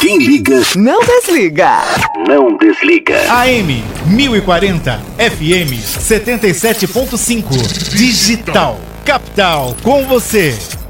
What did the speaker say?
Quem liga, não desliga. não desliga. AM 1040, FM 77.5. Digital. Capital com você.